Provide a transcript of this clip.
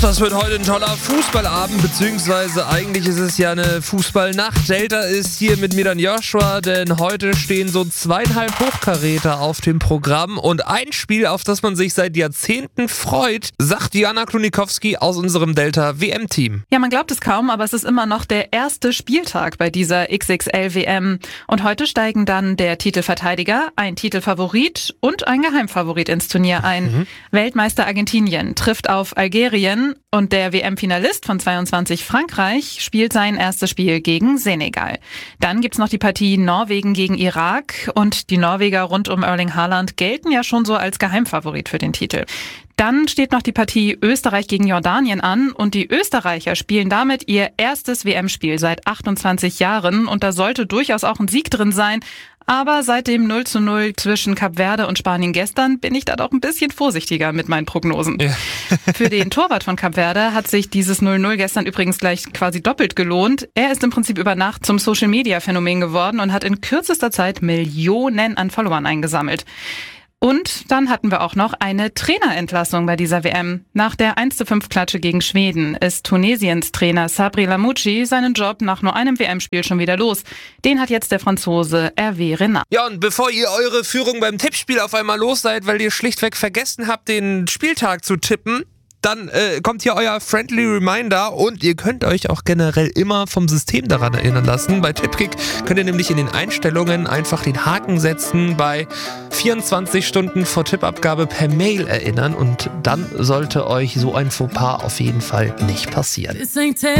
Das wird heute ein toller Fußballabend, beziehungsweise eigentlich ist es ja eine Fußballnacht. Delta ist hier mit mir dann Joshua, denn heute stehen so 2,5 Hochkaräter auf dem Programm und ein Spiel, auf das man sich seit Jahrzehnten freut, sagt Diana Klunikowski aus unserem Delta-WM-Team. Ja, man glaubt es kaum, aber es ist immer noch der erste Spieltag bei dieser XXL-WM. Und heute steigen dann der Titelverteidiger, ein Titelfavorit und ein Geheimfavorit ins Turnier ein. Weltmeister Argentinien trifft auf Algerien. Und der WM-Finalist von 22 Frankreich spielt sein erstes Spiel gegen Senegal. Dann gibt's noch die Partie Norwegen gegen Irak und die Norweger rund um Erling Haaland gelten ja schon so als Geheimfavorit für den Titel. Dann steht noch die Partie Österreich gegen Jordanien an und die Österreicher spielen damit ihr erstes WM-Spiel seit 28 Jahren und da sollte durchaus auch ein Sieg drin sein. Aber seit dem 0:0 zwischen Kap Verde und Spanien gestern bin ich da doch ein bisschen vorsichtiger mit meinen Prognosen. Ja. Für den Torwart von Kap Verde hat sich dieses 0:0 gestern übrigens gleich quasi doppelt gelohnt. Er ist im Prinzip über Nacht zum Social-Media-Phänomen geworden und hat in kürzester Zeit Millionen an Followern eingesammelt. Und dann hatten wir auch noch eine Trainerentlassung bei dieser WM. Nach der 1:5-Klatsche gegen Schweden ist Tunesiens Trainer Sabri Lamouchi seinen Job nach nur einem WM-Spiel schon wieder los. Den hat jetzt der Franzose Hervé Renard. Ja, und bevor ihr eure Führung beim Tippspiel auf einmal los seid, weil ihr schlichtweg vergessen habt, den Spieltag zu tippen, dann kommt hier euer Friendly Reminder und ihr könnt euch auch generell immer vom System daran erinnern lassen. Bei Tippkick könnt ihr nämlich in den Einstellungen einfach den Haken setzen, bei 24 Stunden vor Tippabgabe per Mail erinnern und dann sollte euch so ein Fauxpas auf jeden Fall nicht passieren.